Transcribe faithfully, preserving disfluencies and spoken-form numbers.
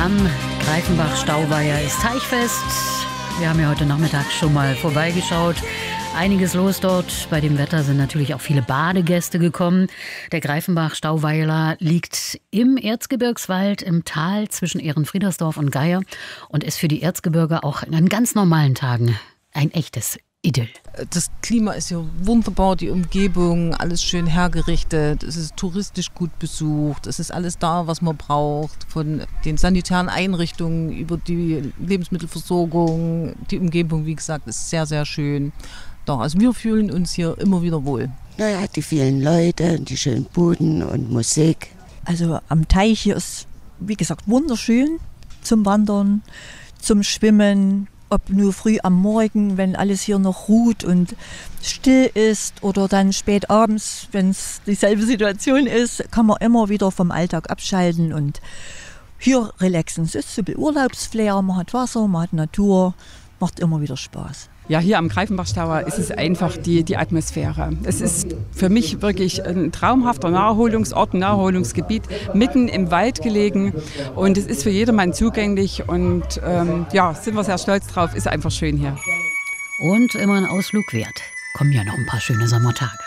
Am Greifenbach-Stauweiher ist Teichfest. Wir haben ja heute Nachmittag schon mal vorbeigeschaut. Einiges los dort. Bei dem Wetter sind natürlich auch viele Badegäste gekommen. Der Greifenbach-Stauweiher liegt im Erzgebirgswald im Tal zwischen Ehrenfriedersdorf und Geier und ist für die Erzgebirger auch an ganz normalen Tagen ein echtes Idyll. Das Klima ist ja wunderbar, die Umgebung, alles schön hergerichtet, es ist touristisch gut besucht, es ist alles da, was man braucht, von den sanitären Einrichtungen über die Lebensmittelversorgung, die Umgebung, wie gesagt, ist sehr, sehr schön. Doch, also wir fühlen uns hier immer wieder wohl. Naja, die vielen Leute, die schönen Buden und Musik. Also am Teich hier ist, wie gesagt, wunderschön zum Wandern, zum Schwimmen. Ob nur früh am Morgen, wenn alles hier noch ruht und still ist, oder dann spät abends, wenn es dieselbe Situation ist, kann man immer wieder vom Alltag abschalten und hier relaxen. Es ist so ein Urlaubsflair, man hat Wasser, man hat Natur, macht immer wieder Spaß. Ja, hier am Greifenbach-Stauweiher ist es einfach die, die Atmosphäre. Es ist für mich wirklich ein traumhafter Naherholungsort, ein Naherholungsgebiet, mitten im Wald gelegen, und es ist für jedermann zugänglich, und ähm, ja, sind wir sehr stolz drauf, ist einfach schön hier. Und immer ein Ausflug wert. Kommen ja noch ein paar schöne Sommertage.